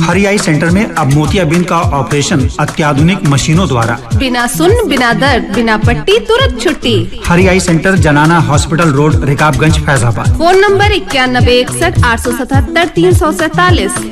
हरि आई centre में अब मोतियाबिंद का ऑपरेशन अत्याधुनिक मशीनों द्वारा, बिना सुन, बिना दर्द, बिना पट्टी, तुरंत छुट्टी। हरि आई सेंटर, जनाना hospital road, Rikabganj, Faizabad. Phone number 9161 877 347।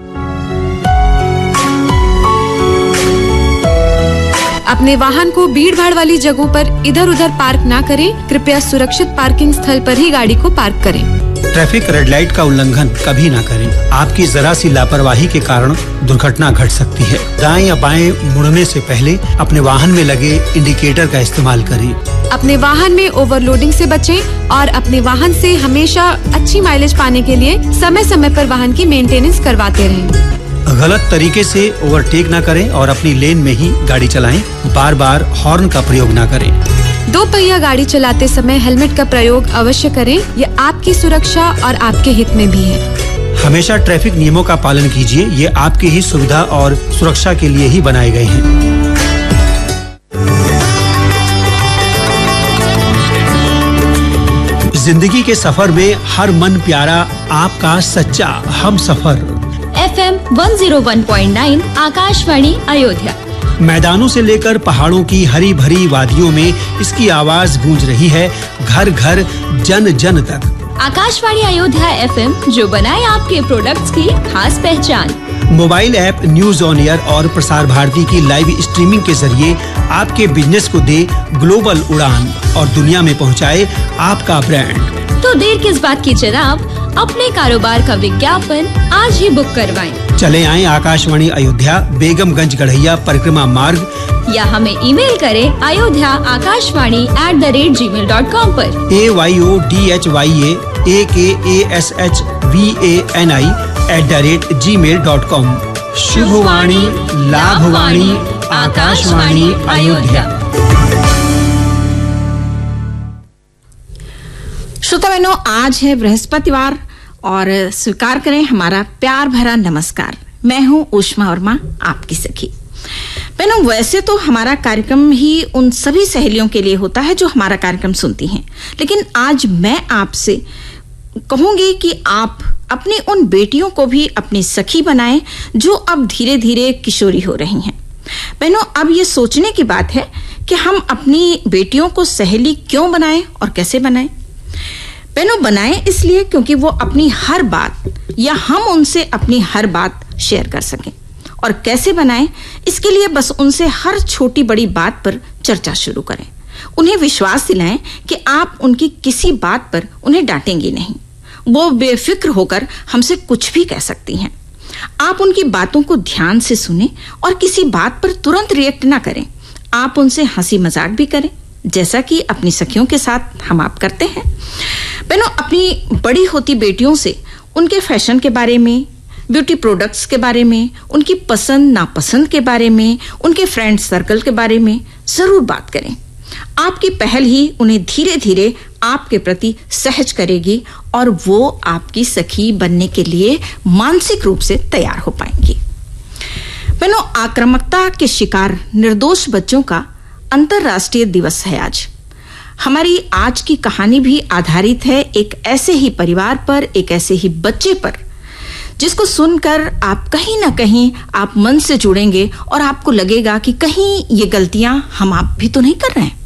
अपने वाहन को भीड़ भाड़ वाली जगहों पर इधर उधर पार्क ना करें। कृपया सुरक्षित पार्किंग स्थल पर ही गाड़ी को पार्क करें। ट्रैफिक रेड लाइट का उल्लंघन कभी ना करें। आपकी जरा सी लापरवाही के कारण दुर्घटना घट सकती है। दाएं या बाएं मुड़ने से पहले अपने वाहन में लगे इंडिकेटर का इस्तेमाल करें। अपने वाहन में ओवरलोडिंग से बचें और अपने वाहन से हमेशा अच्छी माइलेज पाने के लिए समय समय पर वाहन की मेंटेनेंस करवाते रहें। गलत तरीके से ओवरटेक ना करें और अपनी लेन में ही गाड़ी चलाएं। बार बार हॉर्न का प्रयोग ना करें। 2 पहिया गाड़ी चलाते समय हेलमेट का प्रयोग अवश्य करें। यह आपकी सुरक्षा और आपके हित में भी है। हमेशा ट्रैफिक नियमों का पालन कीजिए। ये आपकी ही सुविधा और सुरक्षा के लिए ही बनाए गए हैं। जिंदगी के सफर में हर मन प्यारा, आपका सच्चा हम सफर। FM 101.9 आकाशवाणी अयोध्या। मैदानों से लेकर पहाड़ों की हरी भरी वादियों में इसकी आवाज गूंज रही है, घर घर जन जन तक। आकाशवाणी अयोध्या FM, जो बनाए आपके प्रोडक्ट्स की खास पहचान। Mobile app news on air और प्रसार भारती की लाइव स्ट्रीमिंग के जरिए आपके बिजनेस को दे ग्लोबल उड़ान और दुनिया में पहुंचाए आपका ब्रांड। तो देर किस बात की जनाब, अपने कारोबार का विज्ञापन आज ही बुक करवाएं। चले आएं आकाशवाणी अयोध्या, बेगमगंज गढ़ैया परिक्रमा मार्ग, या हमें ईमेल करें ayodhyaakashvani@gmail.com पर। AYODHYAAKASHVANI@gmail.com। शुभवाणी, लाभवाणी, आकाशवाणी अयोध्या। श्रोता बहनों, आज है बृहस्पतिवार और स्वीकार करें हमारा प्यार भरा नमस्कार। मैं हूं उष्मा वर्मा, आपकी सखी। बहनों, वैसे तो हमारा कार्यक्रम ही उन सभी सहेलियों के लिए होता है जो हमारा कार्यक्रम सुनती हैं, लेकिन आज मैं आपसे कहूंगी कि आप अपनी उन बेटियों को भी अपनी सखी बनाएं जो अब धीरे धीरे किशोरी हो रही हैं। बहनों, अब ये सोचने की बात है कि हम अपनी बेटियों को सहेली क्यों बनाएं और कैसे बनाएं। बहनों, बनाएं इसलिए क्योंकि वो अपनी हर बात या हम उनसे अपनी हर बात शेयर कर सकें। और कैसे बनाएं, इसके लिए बस उनसे हर छोटी बड़ी बात पर चर्चा शुरू करें। उन्हें विश्वास दिलाएं कि आप उनकी किसी बात पर उन्हें डांटेंगी नहीं। वो बेफिक्र होकर हमसे कुछ भी कह सकती हैं। आप उनकी बातों को ध्यान से सुनें और किसी बात पर तुरंत रिएक्ट ना करें। आप उनसे हंसी मजाक भी करें, जैसा कि अपनी सखियों के साथ हम आप करते हैं। बहनों, अपनी बड़ी होती बेटियों से उनके फैशन के बारे में, ब्यूटी प्रोडक्ट्स के बारे में, उनकी पसंद नापसंद के बारे में, उनके फ्रेंड सर्कल के बारे में जरूर बात करें। आपकी पहल ही उन्हें धीरे धीरे आपके प्रति सहज करेगी और वो आपकी सखी बनने के लिए मानसिक रूप से तैयार हो पाएंगी। बहनों, आक्रामकता के शिकार निर्दोष बच्चों का अंतर्राष्ट्रीय दिवस है आज। हमारी आज की कहानी भी आधारित है एक ऐसे ही परिवार पर, एक ऐसे ही बच्चे पर, जिसको सुनकर आप कहीं ना कहीं आप मन से जुड़ेंगे और आपको लगेगा कि कहीं ये गलतियां हम आप भी तो नहीं कर रहे हैं।